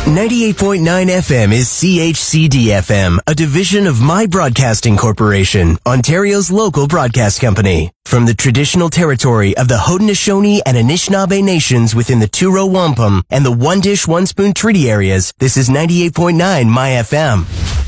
98.9 FM is CHCD FM, a division of My Broadcasting Corporation, Ontario's local broadcast company. From the traditional territory of the Haudenosaunee and Anishinaabe nations within the Two-Row Wampum and the One Dish, One Spoon Treaty areas, this is 98.9 My FM.